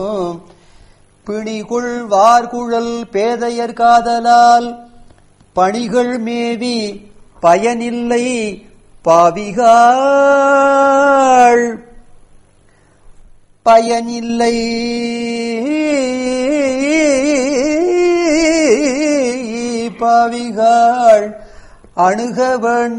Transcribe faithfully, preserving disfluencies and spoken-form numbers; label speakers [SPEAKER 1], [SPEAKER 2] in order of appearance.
[SPEAKER 1] பிணிகுள் வார்குழல் பேதையர் காதலால் பணிகள் மேவி பயனில்லை பாவிகாள் பயனில்லை பாவிகாள் அணுக வேண்டும்.